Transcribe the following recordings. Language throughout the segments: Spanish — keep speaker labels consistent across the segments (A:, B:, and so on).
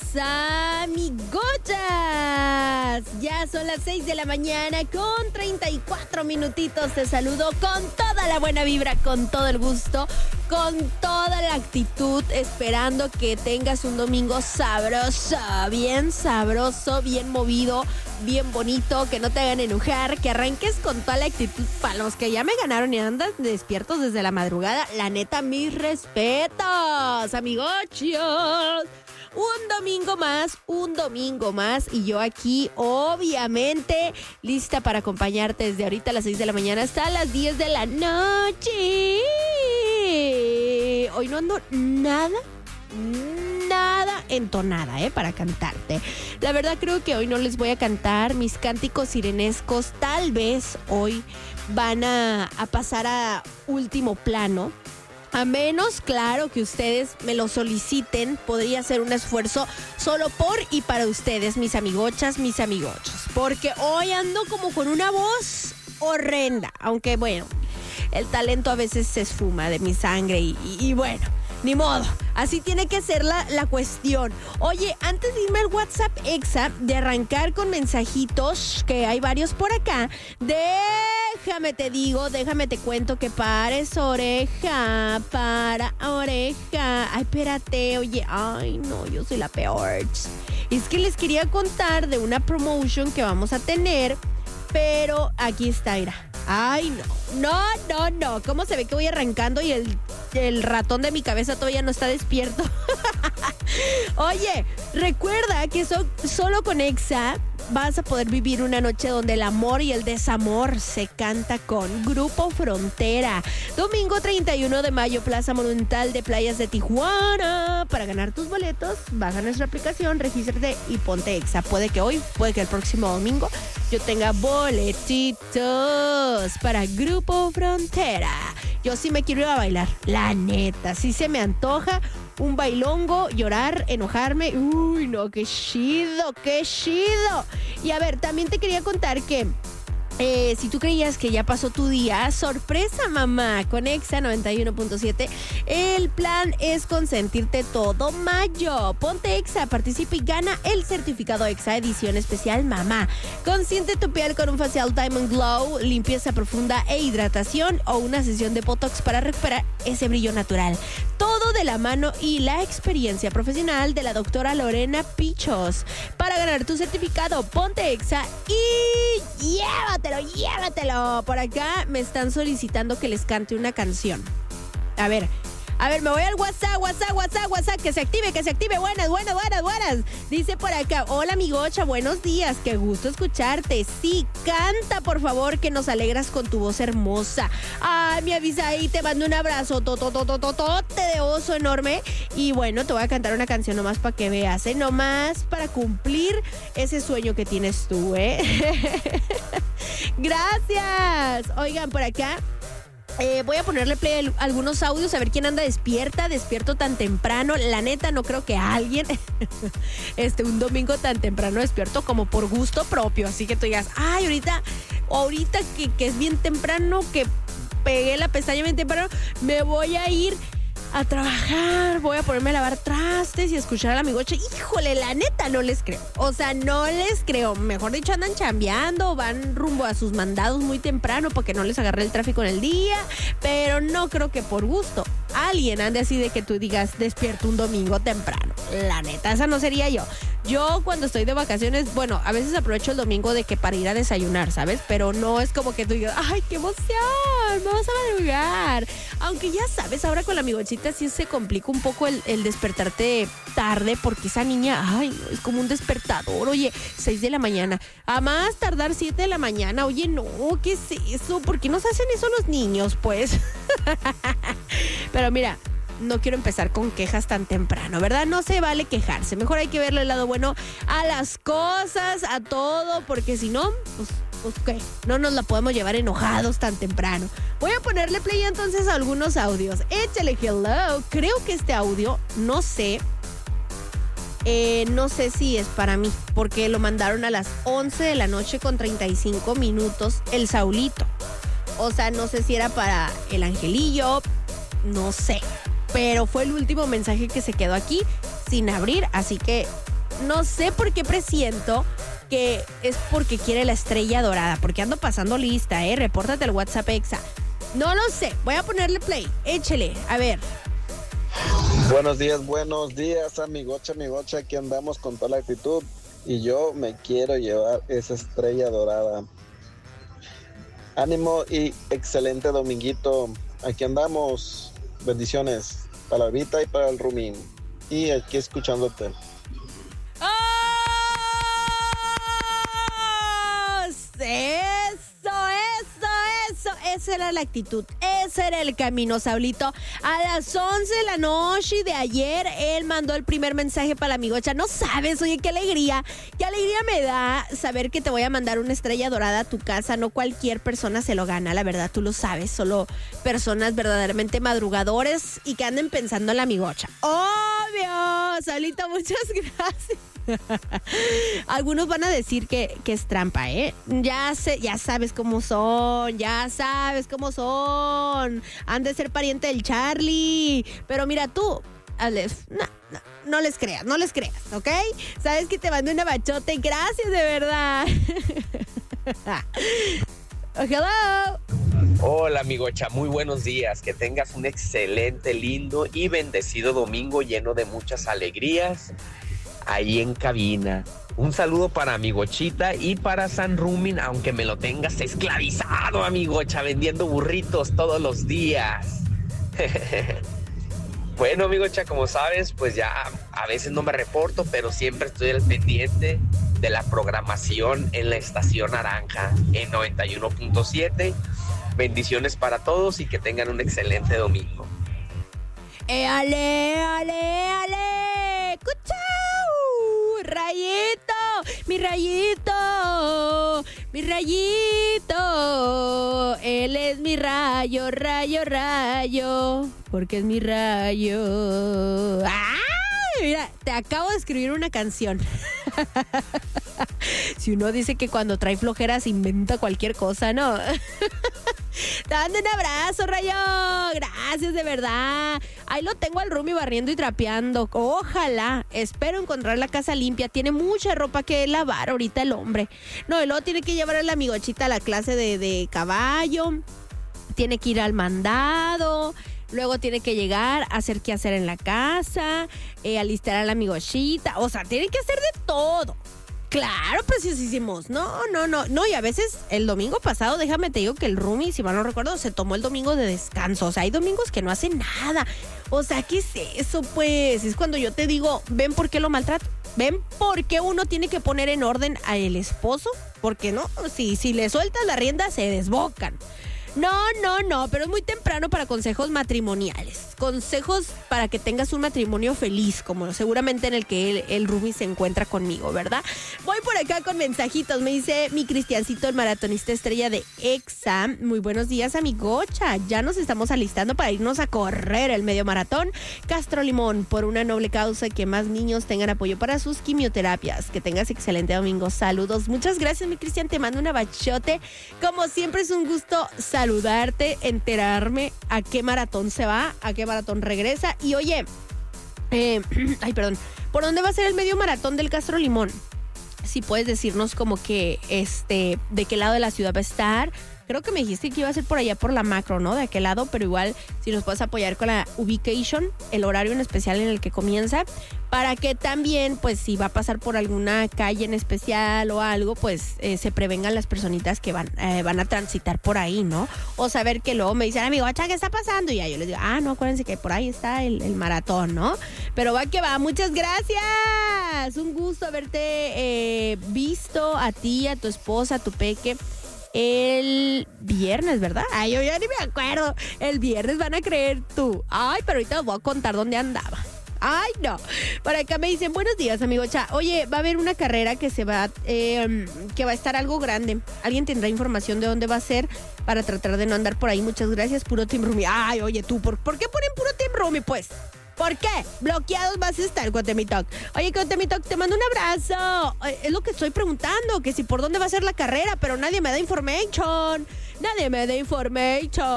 A: amigochas. Ya son las 6 de la mañana con 34 minutitos. Te saludo con toda la buena vibra, con todo el gusto, con toda la actitud, esperando que tengas un domingo sabroso, bien movido, bien bonito, que no te hagan enojar, que arranques con toda la actitud. Para los que ya me ganaron y andan despiertos desde la madrugada, la neta, mis respetos, amigochos. Un domingo más y yo aquí, obviamente, lista para acompañarte desde ahorita a las 6 de la mañana hasta las 10 de la noche. Hoy no ando nada entonada, para cantarte. La verdad creo que hoy no les voy a cantar mis cánticos sirenescos. Tal vez hoy van a pasar a último plano. A menos, claro, que ustedes me lo soliciten, podría hacer un esfuerzo solo por y para ustedes, mis amigochas, mis amigochos. Porque hoy ando como con una voz horrenda, aunque bueno, el talento a veces se esfuma de mi sangre y bueno, ni modo, así tiene que ser la cuestión. Oye, antes de irme al WhatsApp Exa, de arrancar con mensajitos, que hay varios por acá, déjame te cuento que pares oreja, para oreja. Ay, espérate, oye, ay no, yo soy la peor. Es que les quería contar de una promotion que vamos a tener, pero aquí está, mira. Ay, no. ¿Cómo se ve que voy arrancando y el ratón de mi cabeza todavía no está despierto? Oye, recuerda que solo con Exa vas a poder vivir una noche donde el amor y el desamor se canta con Grupo Frontera. Domingo 31 de mayo, Plaza Monumental de Playas de Tijuana. Para ganar tus boletos, baja nuestra aplicación, regístrate y ponte Exa. Puede que hoy, puede que el próximo domingo yo tenga boletitos para Grupo Frontera. Yo sí me quiero ir a bailar, la neta, sí se me antoja un bailongo, llorar, enojarme. Uy, no, qué chido. Y a ver, también te quería contar que si tú creías que ya pasó tu día, sorpresa, mamá, con Exa 91.7, el plan es consentirte todo mayo. Ponte Exa, participa y gana el certificado Exa edición especial, mamá. Consiente tu piel con un facial Diamond Glow, limpieza profunda e hidratación, o una sesión de Botox para recuperar ese brillo natural. Todo de la mano y la experiencia profesional de la doctora Lorena Pichos. Para ganar tu certificado, ponte Exa y llévatelo. Por acá me están solicitando que les cante una canción. A ver, me voy al WhatsApp, que se active. Buenas. Dice por acá, hola amigocha, buenos días, qué gusto escucharte. Sí, canta por favor, que nos alegras con tu voz hermosa. Ay, me avisa ahí, te mando un abrazo, totote de oso enorme. Y bueno, te voy a cantar una canción nomás para que veas, nomás para cumplir ese sueño que tienes tú, Gracias. Oigan, por acá voy a ponerle play a algunos audios, a ver quién anda despierto tan temprano. La neta, no creo que alguien un domingo tan temprano despierto como por gusto propio. Así que tú digas, ay, ahorita que es bien temprano, que pegué la pestaña bien temprano, me voy a ir a trabajar, voy a ponerme a lavar trastes y escuchar al amigoche. Híjole, la neta no les creo. O sea, no les creo. Mejor dicho, andan chambeando, van rumbo a sus mandados muy temprano porque no les agarré el tráfico en el día. Pero no creo que por gusto alguien ande así de que tú digas despierto un domingo temprano. La neta, esa no sería yo. Yo cuando estoy de vacaciones, bueno, a veces aprovecho el domingo de que para ir a desayunar, ¿sabes? Pero no es como que tú digas, ¡ay, qué emoción! Vamos a madrugar. Aunque ya sabes, ahora con la amigochita sí se complica un poco el despertarte tarde, porque esa niña, ay, no, es como un despertador. Oye, 6 de la mañana. A más tardar 7 de la mañana. Oye, no, ¿qué es eso? ¿Por qué nos hacen eso los niños, pues? Pero mira, no quiero empezar con quejas tan temprano, ¿verdad? No se vale quejarse. Mejor hay que verle el lado bueno a las cosas, a todo, porque si no, pues ¿qué? No nos la podemos llevar enojados tan temprano. Voy a ponerle play entonces a algunos audios. Échale hello. Creo que este audio, no sé si es para mí, porque lo mandaron a las 11 de la noche con 35 minutos el Saulito. O sea, no sé si era para el Angelillo, no sé. Pero fue el último mensaje que se quedó aquí sin abrir, así que no sé por qué presiento que es porque quiere la estrella dorada, porque ando pasando lista, repórtate al WhatsApp Exa. No lo sé, voy a ponerle play, échele, a ver.
B: Buenos días, amigocha, aquí andamos con toda la actitud y yo me quiero llevar esa estrella dorada. Ánimo y excelente dominguito, aquí andamos, bendiciones para la Vita y para el Rumín y aquí escuchándote.
A: ¡Oh! Esa era la actitud, ese era el camino, Saulito. A las 11 de la noche de ayer, él mandó el primer mensaje para la amigocha. No sabes, oye, qué alegría me da saber que te voy a mandar una estrella dorada a tu casa. No cualquier persona se lo gana, la verdad, tú lo sabes. Solo personas verdaderamente madrugadores y que anden pensando en la amigocha. Obvio, Saulito, muchas gracias. Algunos van a decir que es trampa, ¿eh? Ya sabes cómo son, Han de ser pariente del Charlie. Pero mira tú, no les creas, ¿ok? Sabes que te mando un abachote, gracias de verdad. Hello.
C: Hola, amigocha, muy buenos días. Que tengas un excelente, lindo y bendecido domingo lleno de muchas alegrías ahí en cabina. Un saludo para amigochita y para San Rumin, aunque me lo tengas esclavizado, amigocha, vendiendo burritos todos los días. Bueno, amigocha, como sabes, pues ya a veces no me reporto, pero siempre estoy al pendiente de la programación en la Estación Naranja en 91.7. Bendiciones para todos y que tengan un excelente domingo.
A: ¡Ale! ¡Cuchao! Mi rayito, él es mi rayo, porque es mi rayo. ¡Ay! Mira, te acabo de escribir una canción. Si uno dice que cuando trae flojeras inventa cualquier cosa, ¿no? Te mando un abrazo, Rayo. Gracias, de verdad. Ahí lo tengo al Rumi barriendo y trapeando. Ojalá. Espero encontrar la casa limpia. Tiene mucha ropa que lavar ahorita el hombre. No, y luego tiene que llevar a la amigochita a la clase de caballo. Tiene que ir al mandado. Luego tiene que llegar a hacer qué hacer en la casa. Alistar a la amigochita. O sea, tiene que hacer de todo. Claro, preciosísimos. No. Y a veces el domingo pasado, déjame te digo que el Rumi, si mal no recuerdo, se tomó el domingo de descanso. O sea, hay domingos que no hacen nada. O sea, ¿qué es eso, pues? Es cuando yo te digo, ¿ven por qué lo maltrato? ¿Ven por qué uno tiene que poner en orden al esposo? Porque no, si le sueltas la rienda, se desbocan. No, pero es muy temprano para consejos matrimoniales. Consejos para que tengas un matrimonio feliz, como seguramente en el que el Rumi se encuentra conmigo, ¿verdad? Voy por acá con mensajitos. Me dice mi Cristiancito, el maratonista estrella de Exa. Muy buenos días, amigocha. Ya nos estamos alistando para irnos a correr el medio maratón Castro Limón por una noble causa, que más niños tengan apoyo para sus quimioterapias. Que tengas excelente domingo. Saludos. Muchas gracias, mi Cristian. Te mando un abachote. Como siempre es un gusto saludarte, enterarme a qué maratón se va, a qué maratón regresa. Y oye, ¿por dónde va a ser el medio maratón del Castro Limón? Si puedes decirnos como que, de qué lado de la ciudad va a estar. Creo que me dijiste que iba a ser por allá por la Macro, ¿no? De aquel lado, pero igual si nos puedes apoyar con la ubication, el horario en especial en el que comienza, para que también, pues si va a pasar por alguna calle en especial o algo, pues se prevengan las personitas que van a transitar por ahí, ¿no? O saber que luego me dicen, amigo, ¿qué está pasando? Y ya yo les digo, no, acuérdense que por ahí está el maratón, ¿no? Pero va que va, muchas gracias. Un gusto haberte visto a ti, a tu esposa, a tu peque. El viernes, ¿verdad? Ay, yo ya ni me acuerdo. El viernes van a creer tú. Ay, pero ahorita os voy a contar dónde andaba. Ay, no. Por acá me dicen, buenos días, amigocha. Oye, va a haber una carrera que que va a estar algo grande. ¿Alguien tendrá información de dónde va a ser para tratar de no andar por ahí? Muchas gracias, puro Team Rumi. Ay, oye, tú, ¿por qué ponen puro Team Rumi, pues? ¿Por qué? Bloqueados vas a estar, Cuatemitok. Oye, Cuatemitok, te mando un abrazo. Es lo que estoy preguntando, que si por dónde va a ser la carrera, pero nadie me da information.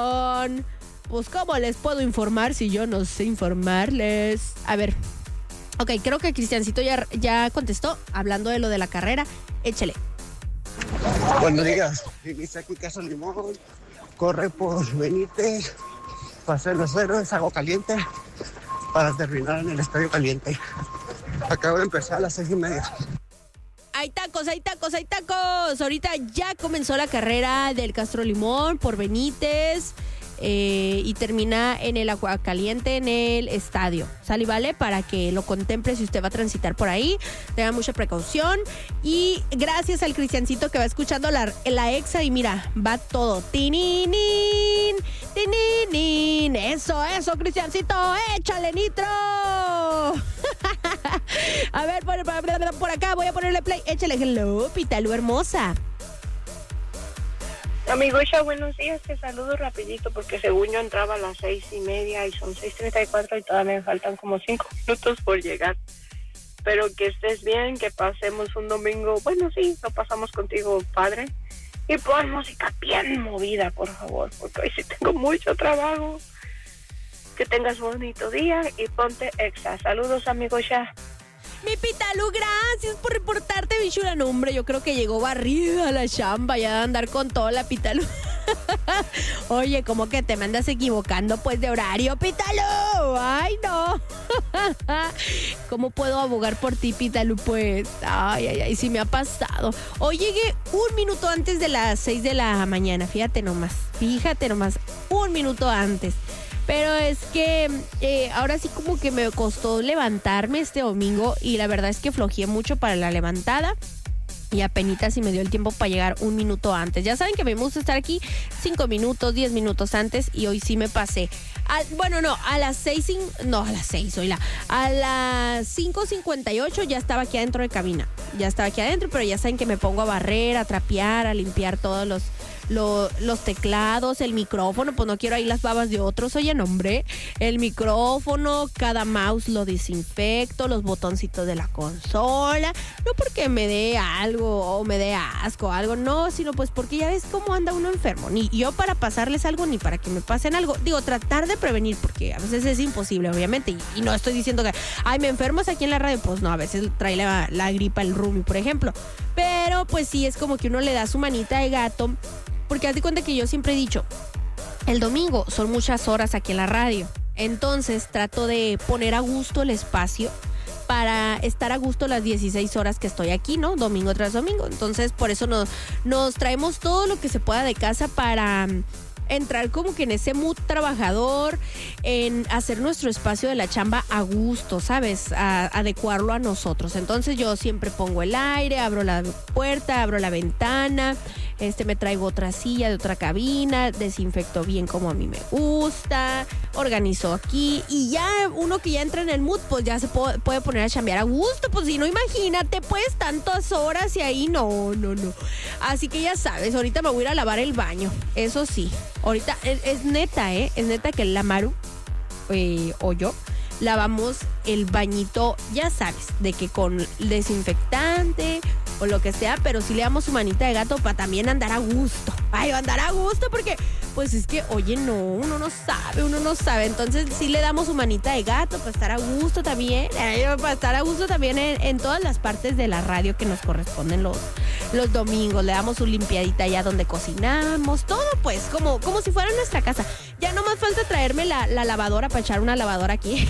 A: Pues, ¿cómo les puedo informar si yo no sé informarles? A ver, Ok, creo que Cristiancito ya contestó, hablando de lo de la carrera. Échele.
D: Buenos días, dice aquí Caso Limón, corre por Benítez, Paseo de los Héroes, Agua Caliente, para terminar en el Estadio Caliente. Acabo de empezar a las 6:30.
A: Hay tacos, hay tacos, hay tacos. Ahorita ya comenzó la carrera del Castro Limón por Benítez y termina en el Aguacaliente en el estadio. ¿Sale y vale? Para que lo contemple si usted va a transitar por ahí. Tenga mucha precaución. Y gracias al Cristiancito que va escuchando la exa y mira, va todo. ¡Tininin! ¡Tininin! Eso, Cristiancito. ¡Échale, Nitro! A ver, por acá voy a ponerle play. Échale, hello, Pitalu hermosa.
E: Amigo Isha, buenos días, te saludo rapidito porque según yo entraba a las 6:30 y son 6:34 y todavía me faltan como 5 minutos por llegar. Pero que estés bien, que pasemos un domingo, bueno sí, lo pasamos contigo padre. Y pon música bien movida, por favor, porque hoy sí tengo mucho trabajo. Que tengas un bonito día y ponte exa. Saludos, amigo Isha.
A: Mi Pitalu, gracias por reportarte, mi chula. No, hombre, yo creo que llegó barrida a la chamba ya de andar con toda la Pitalu. Oye, ¿cómo que te me andas equivocando pues de horario, Pitalu? Ay, no. ¿Cómo puedo abogar por ti, Pitalu? Pues, ay, sí me ha pasado. Hoy llegué un minuto antes de las 6 de la mañana, fíjate nomás, un minuto antes. Pero es que ahora sí como que me costó levantarme este domingo y la verdad es que flojeé mucho para la levantada y apenitas si me dio el tiempo para llegar un minuto antes. Ya saben que me gusta estar aquí 5 minutos, 10 minutos antes y hoy sí me pasé. A las 5:58 ya estaba aquí adentro de cabina. Ya estaba aquí adentro, pero ya saben que me pongo a barrer, a trapear, a limpiar todos los teclados, el micrófono, pues no quiero ahí las babas de otros, oye, no, hombre, el micrófono, cada mouse lo desinfecto, los botoncitos de la consola, no porque me dé algo o me dé asco o algo, no, sino pues porque ya ves cómo anda uno enfermo, ni yo para pasarles algo, ni para que me pasen algo, digo, tratar de prevenir, porque a veces es imposible, obviamente, y no estoy diciendo que, me enfermas aquí en la radio, pues no, a veces trae la gripa el roomie, por ejemplo, pero pues sí, es como que uno le da su manita de gato. Porque haz de cuenta que yo siempre he dicho, el domingo son muchas horas aquí en la radio. Entonces trato de poner a gusto el espacio para estar a gusto las 16 horas que estoy aquí, ¿no? Domingo tras domingo. Entonces por eso nos traemos todo lo que se pueda de casa para entrar como que en ese mood trabajador, en hacer nuestro espacio de la chamba a gusto, ¿sabes? Adecuarlo a nosotros. Entonces yo siempre pongo el aire, abro la puerta, abro la ventana, me traigo otra silla de otra cabina, desinfecto bien como a mí me gusta, organizo aquí y ya uno que ya entra en el mood, pues ya se puede poner a chambear a gusto, pues si no, imagínate, pues tantas horas y ahí no. Así que ya sabes, ahorita me voy a ir a lavar el baño, eso sí. Ahorita es neta, es neta que la Maru o yo lavamos el bañito, ya sabes, de que con desinfectante o lo que sea, pero sí le damos su manita de gato para también andar a gusto. Andar a gusto porque, pues es que, oye, no, uno no sabe. Entonces sí le damos su manita de gato para estar a gusto también, en todas las partes de la radio que nos corresponden los domingos. Le damos su limpiadita allá donde cocinamos, todo pues, como si fuera nuestra casa. Ya no más falta traerme la lavadora para echar una lavadora aquí.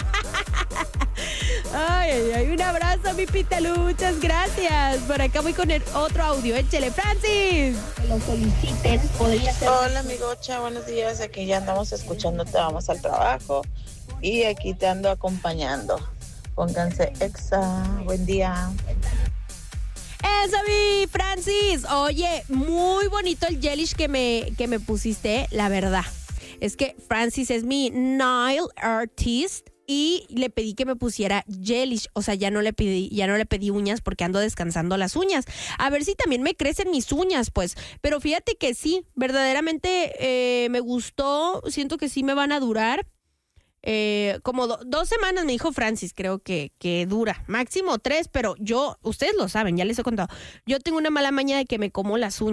A: Ay, un abrazo, mi Pitalu, muchas gracias. Por acá voy con el otro audio, échele, Francis.
E: Lo soliciten, podría ser.
F: Hola, amigocha, buenos días. Aquí ya andamos escuchándote, vamos al trabajo y aquí te ando acompañando. Pónganse exa, buen día.
A: Eso, mi Francis. Oye, muy bonito el gelish que me pusiste, la verdad. Es que Francis es mi nail artist y le pedí que me pusiera gelish, o sea, ya no le pedí uñas porque ando descansando las uñas. A ver si también me crecen mis uñas, pues. Pero fíjate que sí, verdaderamente me gustó, siento que sí me van a durar. Como 2 semanas me dijo Francis, creo que dura, máximo 3, pero ustedes lo saben, ya les he contado, yo tengo una mala maña de que me como las uñas,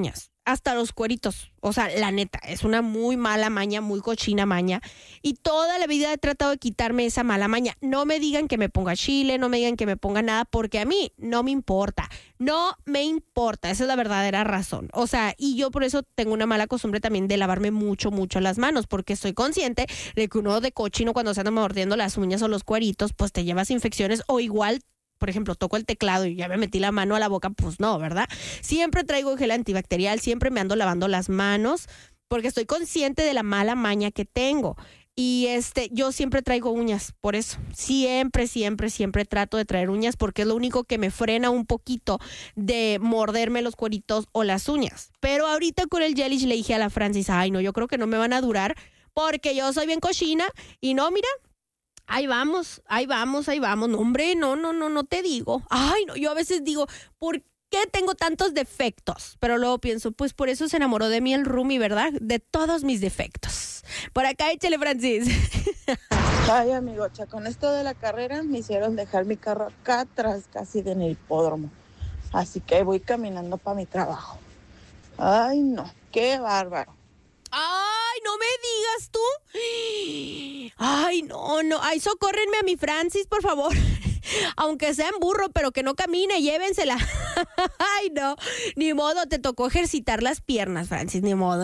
A: hasta los cueritos. O sea, la neta, es una muy mala maña, muy cochina maña. Y toda la vida he tratado de quitarme esa mala maña. No me digan que me ponga chile, no me digan que me ponga nada, porque a mí no me importa. No me importa, esa es la verdadera razón. O sea, y yo por eso tengo una mala costumbre también de lavarme mucho las manos, porque estoy consciente de que uno de cochino cuando se anda mordiendo las uñas o los cueritos, pues te llevas infecciones o igual. Por ejemplo, toco el teclado y ya me metí la mano a la boca, pues no, ¿verdad? Siempre traigo gel antibacterial, siempre me ando lavando las manos porque estoy consciente de la mala maña que tengo. Y yo siempre traigo uñas, por eso. Siempre trato de traer uñas porque es lo único que me frena un poquito de morderme los cueritos o las uñas. Pero ahorita con el Gelish le dije a la Francis, ay no, yo creo que no me van a durar porque yo soy bien cochina y no, mira. Ahí vamos. No, hombre, no te digo. Ay, no, yo a veces digo, ¿por qué tengo tantos defectos? Pero luego pienso, pues por eso se enamoró de mí el roomie, ¿verdad? De todos mis defectos. Por acá, échale, Francis.
F: Ay, amigocha, con esto de la carrera me hicieron dejar mi carro acá atrás, casi en el hipódromo. Así que voy caminando para mi trabajo. Ay, no, qué bárbaro.
A: ¡Ay, no me digas tú! ¡Ay, no! ¡Ay, socórrenme a mi Francis, por favor! Aunque sea en burro, pero que no camine, llévensela. ¡Ay, no! Ni modo, te tocó ejercitar las piernas, Francis, ni modo.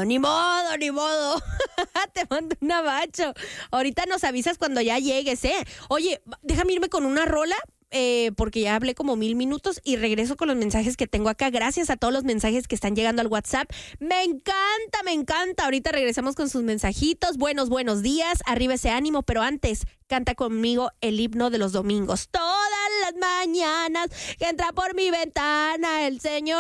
A: Te mando un abacho. Ahorita nos avisas cuando ya llegues, ¿eh? Oye, déjame irme con una rola. Porque ya hablé como 1000 minutos y regreso con los mensajes que tengo acá. Gracias a todos los mensajes que están llegando al WhatsApp. Me encanta. Ahorita regresamos con sus mensajitos. Buenos días. Arriba ese ánimo, pero antes canta conmigo el himno de los domingos. Todas las mañanas que entra por mi ventana el Señor